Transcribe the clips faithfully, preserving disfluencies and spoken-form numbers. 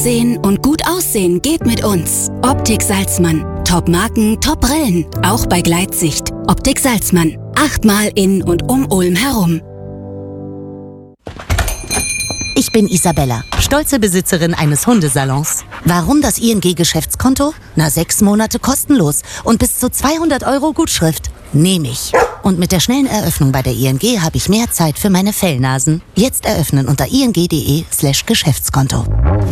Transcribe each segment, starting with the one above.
sehen und gut aussehen geht mit uns. Optik Salzmann. Top-Marken, Top-Brillen. Auch bei Gleitsicht. Optik Salzmann. Achtmal in und um Ulm herum. Ich bin Isabella, stolze Besitzerin eines Hundesalons. Warum das I N G-Geschäftskonto? Na, sechs Monate kostenlos und bis zu zweihundert Euro Gutschrift. Nehme ich. Und mit der schnellen Eröffnung bei der I N G habe ich mehr Zeit für meine Fellnasen. Jetzt eröffnen unter ing.de slash Geschäftskonto.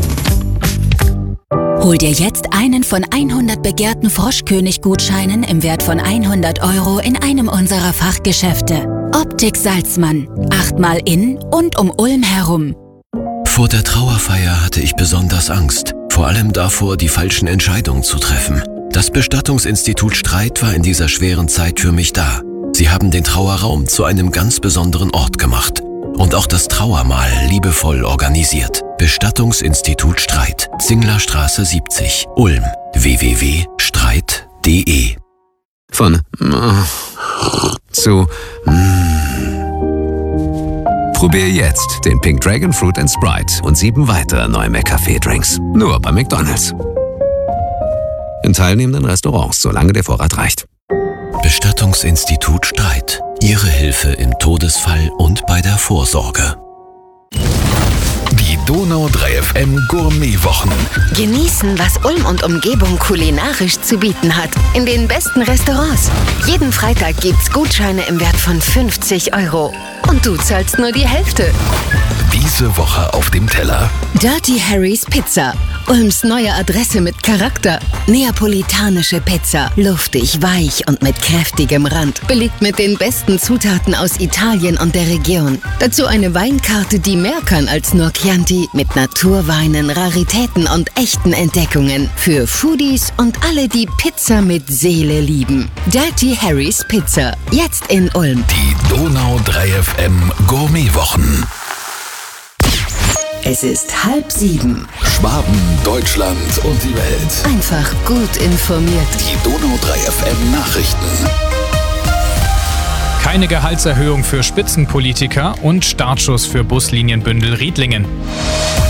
Hol dir jetzt einen von hundert begehrten Froschkönig-Gutscheinen im Wert von hundert Euro in einem unserer Fachgeschäfte. Optik Salzmann. Achtmal in und um Ulm herum. Vor der Trauerfeier hatte ich besonders Angst. Vor allem davor, die falschen Entscheidungen zu treffen. Das Bestattungsinstitut Streit war in dieser schweren Zeit für mich da. Sie haben den Trauerraum zu einem ganz besonderen Ort gemacht. Und auch das Trauermahl liebevoll organisiert. Bestattungsinstitut Streit. Zinglerstraße siebzig, Ulm. w w w punkt streit punkt de. Von äh, zu mm. Probier jetzt den Pink Dragon Fruit and Sprite und sieben weitere neue McCafé-Drinks. Nur bei McDonald's. In teilnehmenden Restaurants, solange der Vorrat reicht. Bestattungsinstitut Streit. Ihre Hilfe im Todesfall und bei der Vorsorge. Die Donau drei F M Gourmetwochen. Genießen, was Ulm und Umgebung kulinarisch zu bieten hat. In den besten Restaurants. Jeden Freitag gibt's Gutscheine im Wert von fünfzig Euro. Und du zahlst nur die Hälfte. Diese Woche auf dem Teller. Dirty Harry's Pizza. Ulms neue Adresse mit Charakter. Neapolitanische Pizza. Luftig, weich und mit kräftigem Rand. Belegt mit den besten Zutaten aus Italien und der Region. Dazu eine Weinkarte, die mehr kann als nur Chianti. Mit Naturweinen, Raritäten und echten Entdeckungen. Für Foodies und alle, die Pizza mit Seele lieben. Dirty Harry's Pizza. Jetzt in Ulm. Die Donau drei F M Gourmetwochen. Es ist halb sieben. Schwaben, Deutschland und die Welt. Einfach gut informiert. Die Donau drei F M Nachrichten. Keine Gehaltserhöhung für Spitzenpolitiker und Startschuss für Buslinienbündel Riedlingen.